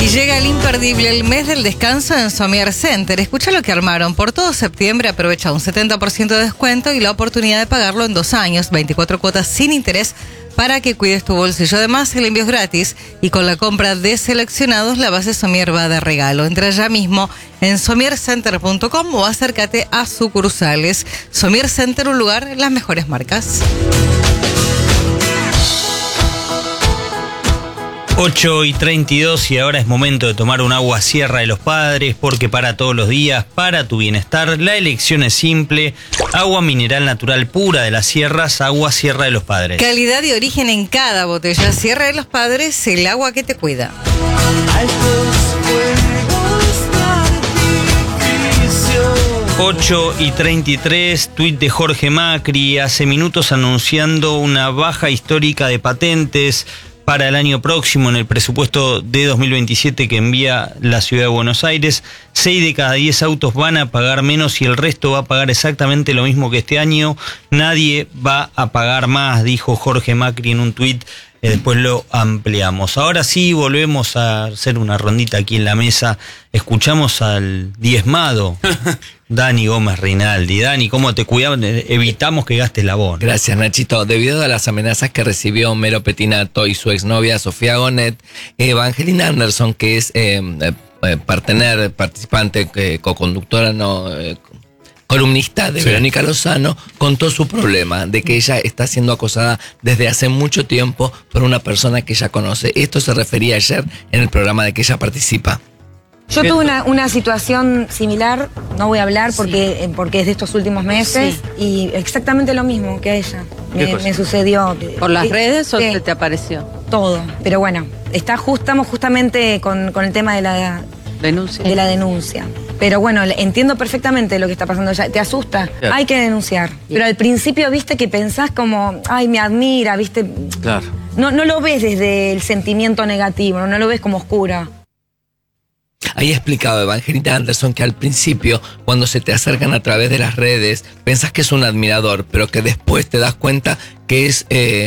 Y llega el imperdible, el mes del descanso en Somier Center. Escucha lo que armaron. Por todo septiembre aprovecha un 70% de descuento y la oportunidad de pagarlo en 2 años, 24 cuotas sin interés para que cuides tu bolsillo. Además, el envío es gratis y con la compra de seleccionados, la base Somier va de regalo. Entra ya mismo en somiercenter.com o acércate a sucursales. Somier Center, un lugar en las mejores marcas. 8:32 y ahora es momento de tomar un agua Sierra de los Padres, porque para todos los días, para tu bienestar, la elección es simple: agua mineral natural pura de las sierras, agua Sierra de los Padres. Calidad y origen en cada botella. Sierra de los Padres, el agua que te cuida. 8:33, tuit de Jorge Macri, hace minutos anunciando una baja histórica de patentes para el año próximo en el presupuesto de 2027 que envía la Ciudad de Buenos Aires. 6 de cada 10 autos van a pagar menos y el resto va a pagar exactamente lo mismo que este año. Nadie va a pagar más, dijo Jorge Macri en un tuit. Después lo ampliamos. Ahora sí volvemos a hacer una rondita aquí en la mesa. Escuchamos al diezmado Dani Gómez Rinaldi. Dani, ¿cómo te cuidamos? Evitamos que gastes la bono. Gracias, Nachito. Debido a las amenazas que recibió Homero Pettinato y su exnovia Sofía Gonet, Evangelina Anderson, que es participante, coconductora, columnista de Verónica Lozano, contó su problema de que ella está siendo acosada desde hace mucho tiempo por una persona que ella conoce. Esto se refería ayer en el programa de que ella participa. Yo tuve una situación similar, no voy a hablar porque es de estos últimos meses, y exactamente lo mismo que a ella. Me sucedió. ¿Por las redes o se te apareció? Todo, pero bueno, estamos justamente con el tema de la denuncia. Pero bueno, entiendo perfectamente lo que está pasando. Te asusta, claro. Hay que denunciar. Pero al principio, viste, que pensás como, ay, me admira, viste. Claro. No lo ves desde el sentimiento negativo, no lo ves como oscura. Ahí explicaba Evangelina Anderson que al principio, cuando se te acercan a través de las redes, pensás que es un admirador, pero que después te das cuenta que es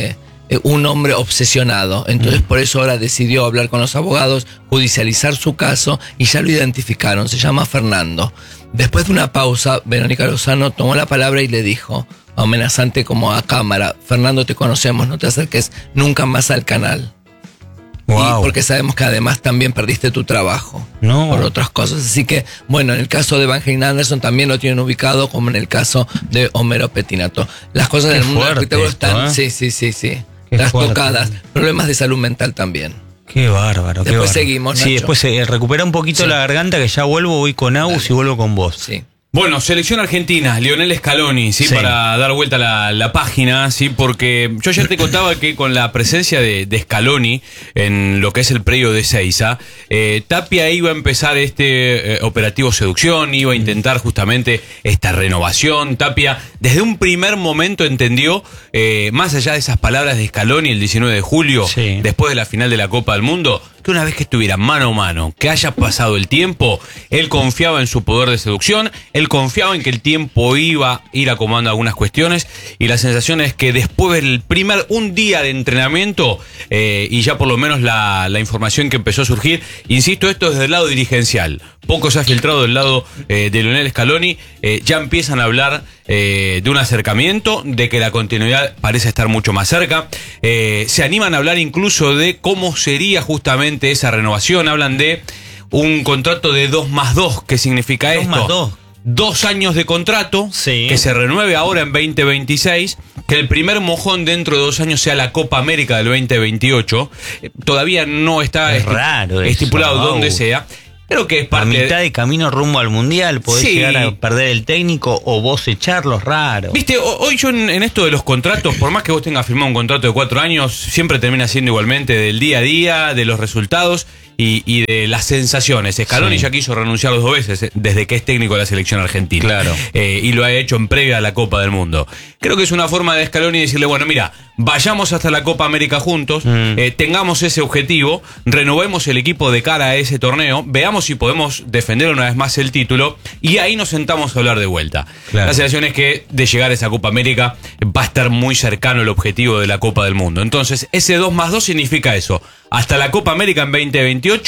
un hombre obsesionado. Entonces por eso ahora decidió hablar con los abogados, judicializar su caso y ya lo identificaron. Se llama Fernando. Después de una pausa, Verónica Lozano tomó la palabra y le dijo, amenazante como a cámara: Fernando, te conocemos, no te acerques nunca más al canal. Wow. Y porque sabemos que además también perdiste tu trabajo por otras cosas. Así que, bueno, en el caso de Evangelina Anderson también lo tienen ubicado, como en el caso de Homero Pettinato. Las cosas del mundo del espectáculo están, sí, trastocadas. Problemas de salud mental también. Qué bárbaro. Después seguimos, Nacho. Sí, después recupera un poquito la garganta, que ya voy con Agus y vuelvo con vos. Sí. Bueno, selección argentina, Lionel Scaloni, ¿sí? Para dar vuelta a la página, ¿sí? Porque yo ya te contaba que con la presencia de Scaloni en lo que es el predio de Ezeiza, Tapia iba a empezar este operativo seducción, iba a intentar justamente esta renovación. Tapia desde un primer momento entendió, más allá de esas palabras de Scaloni el 19 de julio, después de la final de la Copa del Mundo, que una vez que estuvieran mano a mano, que haya pasado el tiempo, él confiaba en su poder de seducción, él confiaba en que el tiempo iba a ir acomodando algunas cuestiones, y la sensación es que después del un día de entrenamiento, y ya por lo menos la información que empezó a surgir, insisto, esto desde el lado dirigencial, poco se ha filtrado del lado de Lionel Scaloni, ya empiezan a hablar de un acercamiento, de que la continuidad parece estar mucho más cerca, se animan a hablar incluso de cómo sería justamente esa renovación. Hablan de un contrato de 2+2. ¿Qué significa esto? 2 años de contrato, que se renueve ahora en 2026, que el primer mojón dentro de 2 años sea la Copa América del 2028. Todavía no está estipulado dónde sea. Creo que es parte. A mitad de camino rumbo al Mundial, podés llegar a perder el técnico o vos echarlos, raro. Viste, hoy yo en esto de los contratos, por más que vos tengas firmado un contrato de 4 años, siempre termina siendo igualmente del día a día, de los resultados y de las sensaciones. Scaloni ya quiso renunciar 2 veces desde que es técnico de la selección argentina. Claro. Y lo ha hecho en previa a la Copa del Mundo. Creo que es una forma de Scaloni decirle, bueno, mira, vayamos hasta la Copa América juntos, tengamos ese objetivo, renovemos el equipo de cara a ese torneo, veamos si podemos defender una vez más el título, y ahí nos sentamos a hablar de vuelta. Claro. La sensación es que de llegar a esa Copa América va a estar muy cercano el objetivo de la Copa del Mundo. Entonces, ese 2+2 significa eso. Hasta la Copa América en 2028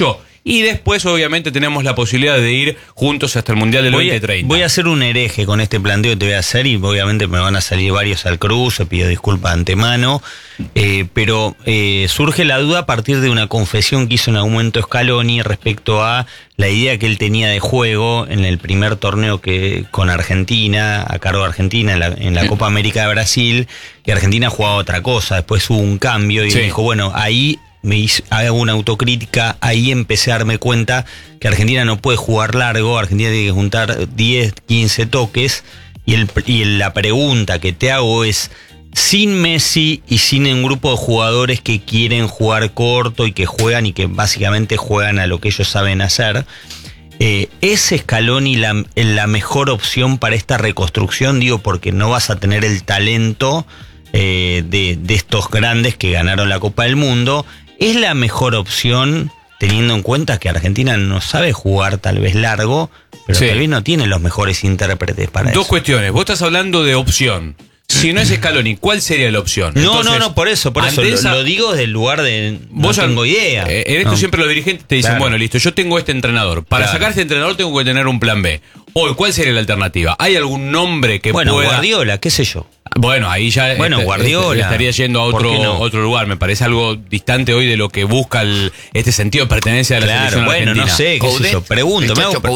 y después obviamente tenemos la posibilidad de ir juntos hasta el Mundial del 2030. Voy a ser un hereje con este planteo que te voy a hacer y obviamente me van a salir varios al cruce, pido disculpas de antemano, pero surge la duda a partir de una confesión que hizo en algún momento Scaloni respecto a la idea que él tenía de juego en el primer torneo que con Argentina, a cargo de Argentina en la Copa América de Brasil, que Argentina jugaba otra cosa, después hubo un cambio y dijo, bueno, ahí hago una autocrítica, ahí empecé a darme cuenta que Argentina no puede jugar largo, Argentina tiene que juntar 10, 15 toques, y la pregunta que te hago es, sin Messi y sin un grupo de jugadores que quieren jugar corto y que juegan y que básicamente juegan a lo que ellos saben hacer, ¿es Scaloni la mejor opción para esta reconstrucción? Digo, porque no vas a tener el talento de estos grandes que ganaron la Copa del Mundo. ¿Es la mejor opción teniendo en cuenta que Argentina no sabe jugar tal vez largo, pero tal vez no tiene los mejores intérpretes para eso? Dos cuestiones. Vos estás hablando de opción. Si no es Scaloni, ¿cuál sería la opción? Entonces, no, por eso lo digo desde el lugar de no tengo idea. En esto siempre los dirigentes te dicen, bueno, listo, yo tengo este entrenador. Para sacar este entrenador tengo que tener un plan B. Hoy, ¿cuál sería la alternativa? ¿Hay algún nombre que pueda...? Guardiola, qué sé yo. Bueno, ahí ya Guardiola estaría yendo a otro lugar. Me parece algo distante hoy de lo que busca este sentido de pertenencia de la selección argentina. No sé, qué sé yo, pregunto.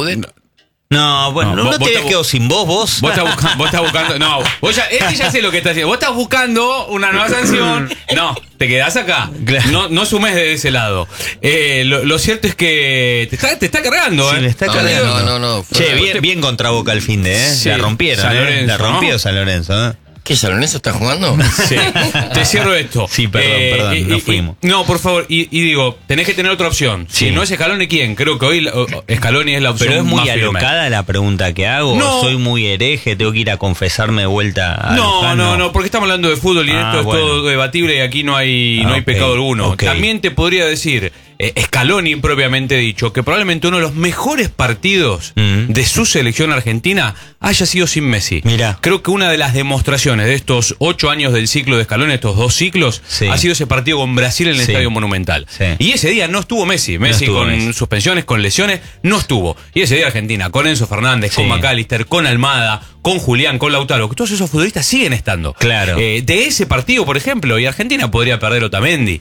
No, bueno, no te habías quedado sin vos. Vos estás buscando. No, ya sé lo que estás haciendo. Vos estás buscando una nueva sanción. No, te quedás acá. No sumes de ese lado. Lo cierto es que te está cargando, Sí, me está cargando. No. Che, bien contra Boca el finde, Sí, la rompieron, San Lorenzo, la rompió San Lorenzo, ¿Qué, San Lorenzo está jugando? Sí. Te cierro esto. Sí, perdón, nos fuimos. No, por favor, y digo, tenés que tener otra opción. Sí. Si no es Scaloni, ¿quién? Creo que hoy Scaloni es la opción. Pero es muy más firme. alocada la pregunta que hago. No. Soy muy hereje, tengo que ir a confesarme de vuelta a No, porque estamos hablando de fútbol y esto es todo debatible y aquí no hay pecado alguno. Okay. También te podría decir, Scaloni propiamente dicho, que probablemente uno de los mejores partidos de su selección argentina haya sido sin Messi. Mirá. Creo que una de las demostraciones de estos 8 años del ciclo de Scaloni, estos 2 ciclos, ha sido ese partido con Brasil en el Estadio Monumental. Sí. Y ese día no estuvo Messi. Messi con suspensiones, con lesiones, no estuvo. Y ese día Argentina, con Enzo Fernández, con McAllister, con Almada, con Julián, con Lautaro, que todos esos futbolistas siguen estando. Claro. De ese partido, por ejemplo, y Argentina podría perder Otamendi.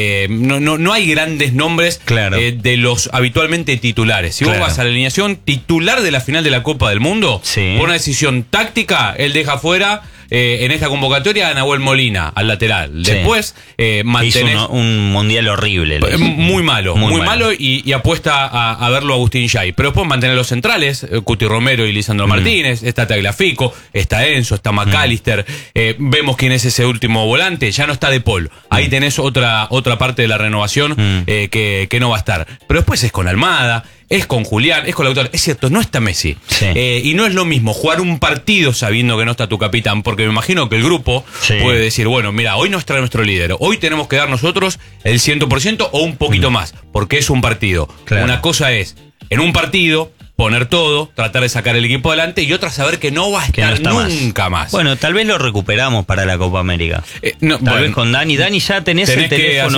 No hay grandes nombres de los habitualmente titulares. Si vos vas a la alineación titular de la final de la Copa del Mundo, por una decisión táctica, él deja fuera en esta convocatoria a Nahuel Molina, al lateral. Después mantenés... Hizo un mundial horrible. Muy malo y apuesta a verlo a Agustín Yay. Pero después mantener los centrales, Cuti Romero y Lisandro Martínez, está Tagliafico, está Enzo, está McAllister, vemos quién es ese último volante, ya no está De Paul. Ahí tenés otra parte de la renovación que no va a estar. Pero después es con Almada, es con Julián, es con Lautaro. Es cierto, no está Messi. Y no es lo mismo jugar un partido sabiendo que no está tu capitán, porque me imagino que el grupo puede decir, bueno, mira, hoy no está nuestro líder, hoy tenemos que dar nosotros el 100% o un poquito más, porque es un partido. Una cosa es, en un partido, poner todo, tratar de sacar el equipo adelante, y otra saber que no va a estar nunca más. Bueno, tal vez lo recuperamos para la Copa América. Tal vez con Dani. Dani, ya tenés el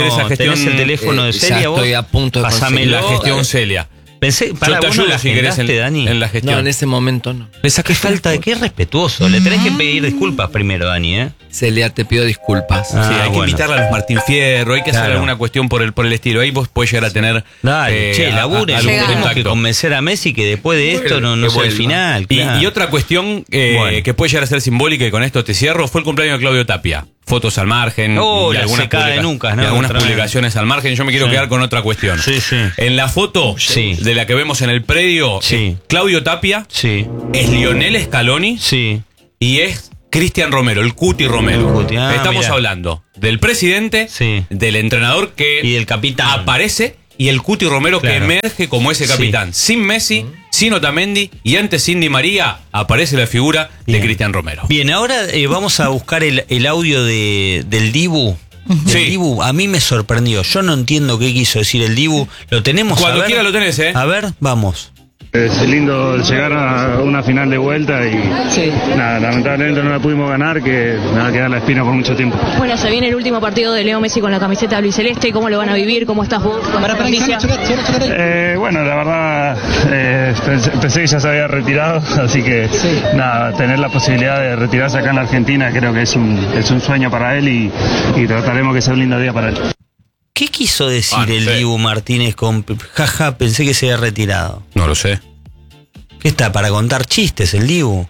teléfono de Celia. Ya estoy a punto de pasame la gestión Celia. Pensé, para yo te ayudo si querés Dani. en la gestión. No, en ese momento no. Le saqué falta de qué respetuoso. Le tenés que pedir disculpas primero, Dani, Celia, te pido disculpas. Sí, hay que invitarla a los Martín Fierro, hay que hacer alguna cuestión por el estilo. Ahí vos podés llegar a tener. Dale, labure, tenemos que convencer a Messi que después de esto no sea el final. Y otra cuestión que puede llegar a ser simbólica, y con esto te cierro, fue el cumpleaños de Claudio Tapia. Fotos al margen y algunas, publicaciones al margen. Yo me quiero quedar con otra cuestión. En la foto de la que vemos en el predio, Claudio Tapia, es Lionel Scaloni y es Cristian Romero, el Cuti Romero. Estamos hablando del presidente, del entrenador y del capitán aparece, y el Cuti Romero que emerge como ese capitán. Sin Messi, sin Otamendi, y antes sin Di María, aparece la figura de Cristian Romero. Bien, ahora vamos a buscar el audio del Dibu. El Dibu a mí me sorprendió. Yo no entiendo qué quiso decir el Dibu. Lo tenemos. Cuando quiera lo tenés, A ver, vamos. Es lindo llegar a una final de vuelta y nada, lamentablemente no la pudimos ganar, que me va a quedar la espina por mucho tiempo. Bueno, se viene el último partido de Leo Messi con la camiseta albiceleste. ¿Cómo lo van a vivir? ¿Cómo estás vos con esta noticia? Bueno, la verdad pensé que ya se había retirado, así que nada, tener la posibilidad de retirarse acá en la Argentina creo que es un sueño para él y trataremos que sea un lindo día para él. ¿Qué quiso decir el Dibu Martínez con jaja, pensé que se había retirado? No lo sé. ¿Qué está, para contar chistes el Dibu?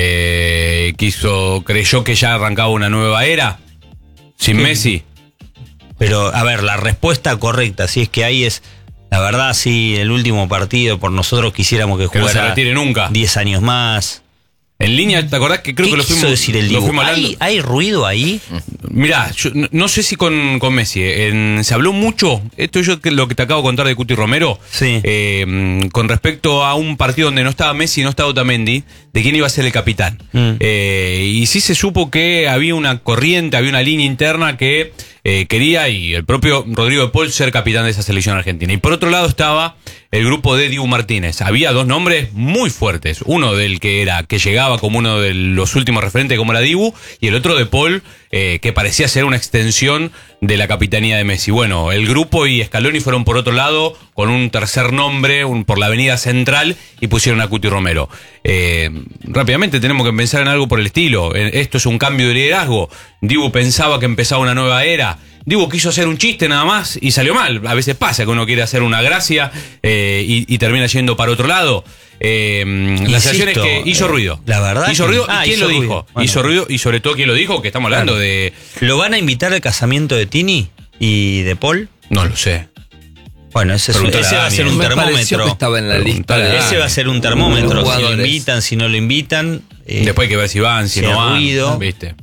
Creyó que ya arrancaba una nueva era sin Messi. Pero, a ver, la respuesta correcta, si es que ahí es, la verdad, sí, el último partido, por nosotros quisiéramos que jugara no se retire nunca. 10 años más. En línea, ¿te acordás que creo que lo fuimos decir el Dibu? ¿Hay ruido ahí? Mirá, yo no sé si con Messi. Se habló mucho, esto es lo que te acabo de contar de Cuti Romero, con respecto a un partido donde no estaba Messi y no estaba Otamendi, de quién iba a ser el capitán. Y sí se supo que había una corriente, había una línea interna que quería, y el propio Rodrigo de Paul, ser capitán de esa selección argentina. Y por otro lado estaba el grupo de Dibu Martínez. Había dos nombres muy fuertes. Uno del que llegaba como uno de los últimos referentes, como era Dibu, y el otro de Paul, que parecía ser una extensión de la capitanía de Messi. Bueno, el grupo y Scaloni fueron por otro lado, con un tercer nombre, por la avenida central, y pusieron a Cuti Romero. Rápidamente tenemos que pensar en algo por el estilo. Esto es un cambio de liderazgo. Dibu pensaba que empezaba una nueva era. Dibu quiso hacer un chiste nada más y salió mal. A veces pasa que uno quiere hacer una gracia y termina yendo para otro lado. La sensación es que hizo ruido. La verdad. Hizo ruido. ¿Y quién lo dijo? Bueno. Hizo ruido, y sobre todo quién lo dijo, que estamos hablando de... ¿Lo van a invitar al casamiento de Tini y de Paul? No lo sé. Bueno, ese va a ser un termómetro. Estaba en la lista. Ese va a ser un termómetro. Si lo invitan, si no lo invitan. Después hay que ver si van, si no van. Ruido. ¿Viste?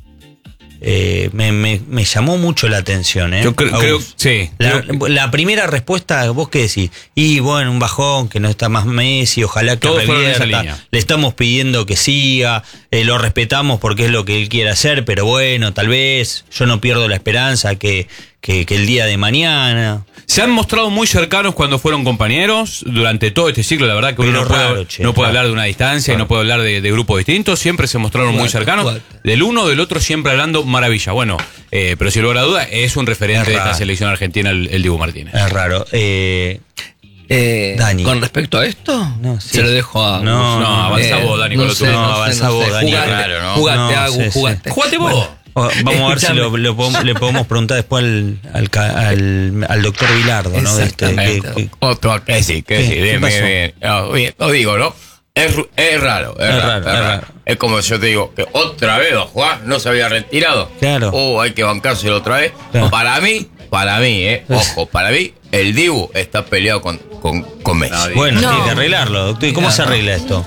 Me llamó mucho la atención. Yo creo sí. La primera respuesta, ¿vos qué decís? Y bueno, un bajón, que no está más Messi, ojalá que todos fueron en esa revierta. línea. Le estamos pidiendo que siga, lo respetamos porque es lo que él quiere hacer, pero bueno, tal vez yo no pierdo la esperanza que el día de mañana. Se han mostrado muy cercanos cuando fueron compañeros durante todo este ciclo. La verdad que uno no puede hablar de una distancia y no puede hablar de grupos distintos. Siempre se mostraron muy cercanos. Del uno, del otro, siempre hablando maravilla. Bueno, pero sin lugar a duda es un referente de esta selección argentina, el Dibu Martínez. Es raro. Dani. ¿Con respecto a esto? Se lo dejo a... No, avanza vos, Dani, con lo tuyo. Avanza vos, Dani. Jugate, Agus, jugate. Jugate vos. Bueno. Vamos a ver si le podemos preguntar después al doctor Bilardo, ¿no? Otro que sí, bien. Lo digo, ¿no? Es raro. Es como yo te digo, que otra vez va a jugar, no se había retirado. Claro. Hay que bancárselo otra vez. Claro. Para mí, ojo, para mí, el Dibu está peleado con Messi. Bueno, tiene que arreglarlo, doctor. ¿Y cómo se arregla esto?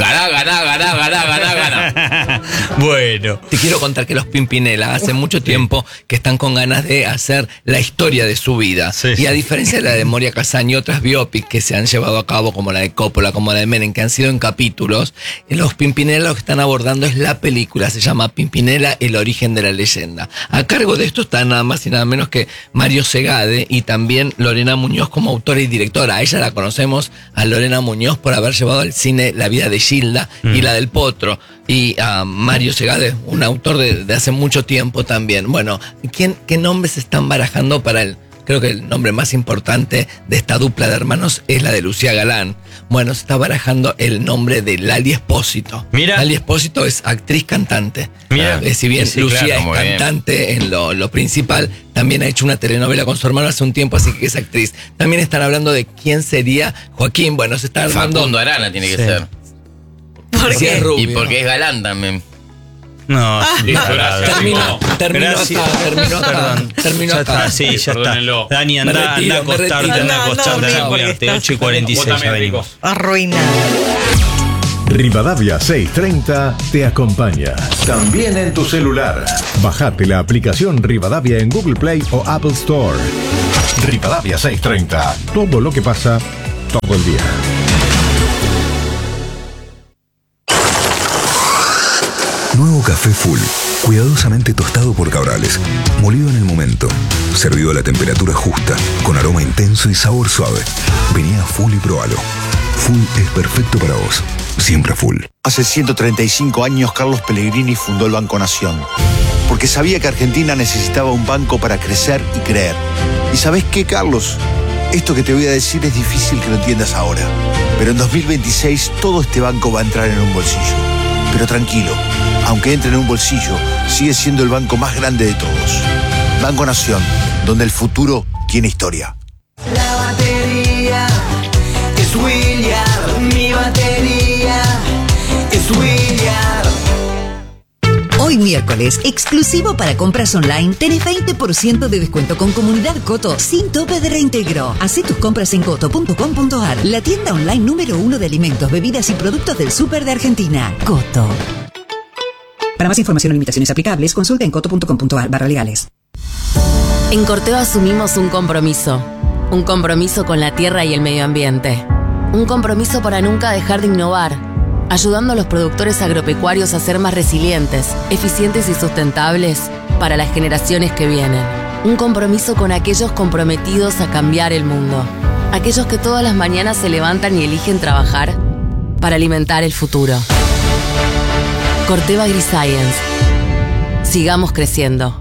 Ganá. Bueno. Te quiero contar que los Pimpinela hace mucho tiempo que están con ganas de hacer la historia de su vida. Y a diferencia de la de Moria Kazan y otras biopics que se han llevado a cabo, como la de Coppola, como la de Menem, que han sido en capítulos, los Pimpinela lo que están abordando es la película. Se llama Pimpinela, el origen de la leyenda. A cargo de esto está nada más y nada menos que Mario Segade y también Lorena Muñoz como autora y directora. A ella la conocemos, a Lorena Muñoz, por haber llevado al cine La vida de Gilda y la del Potro. Y a Mario Segade, un autor de hace mucho tiempo también. Bueno, ¿qué nombres se están barajando para él? Creo que el nombre más importante de esta dupla de hermanos es la de Lucía Galán. Bueno, se está barajando el nombre de Lali Espósito. Mira. Lali Espósito es actriz cantante. Mira. Si bien sí, Lucía claro, es cantante en lo principal, también ha hecho una telenovela con su hermano hace un tiempo, así que es actriz. También están hablando de quién sería Joaquín. Bueno, se está armando... Facundo Arana tiene que ser. ¿Por qué? Y porque es galán también. No, termino acá. Sí, ya está. Dani, anda a acostarte, anda a cuidarte. 8:46 ya venimos. Arruinado. Rivadavia 630 te acompaña. También en tu celular. Bajate la aplicación Rivadavia en Google Play o Apple Store. Rivadavia 630. Todo lo que pasa todo el día. Nuevo café Full, cuidadosamente tostado por Cabrales, molido en el momento, servido a la temperatura justa, con aroma intenso y sabor suave. Vení a Full y probalo. Full es perfecto para vos. Siempre full. Hace 135 años Carlos Pellegrini fundó el Banco Nación, porque sabía que Argentina necesitaba un banco para crecer y creer. ¿Y sabés qué, Carlos? Esto que te voy a decir es difícil que lo entiendas ahora, pero en 2026 todo este banco va a entrar en un bolsillo. Pero tranquilo, aunque entre en un bolsillo, sigue siendo el banco más grande de todos. Banco Nación, donde el futuro tiene historia. La batería es William, mi batería es William. Hoy miércoles, exclusivo para compras online, tenés 20% de descuento con Comunidad Coto sin tope de reintegro. Hacé tus compras en coto.com.ar, la tienda online número 1 de alimentos, bebidas y productos del súper de Argentina. Coto. Para más información o limitaciones aplicables, consulta en coto.com.ar/legales. En Corteva asumimos un compromiso con la tierra y el medio ambiente. Un compromiso para nunca dejar de innovar, ayudando a los productores agropecuarios a ser más resilientes, eficientes y sustentables para las generaciones que vienen. Un compromiso con aquellos comprometidos a cambiar el mundo, aquellos que todas las mañanas se levantan y eligen trabajar para alimentar el futuro. Corteva AgriScience. Sigamos creciendo.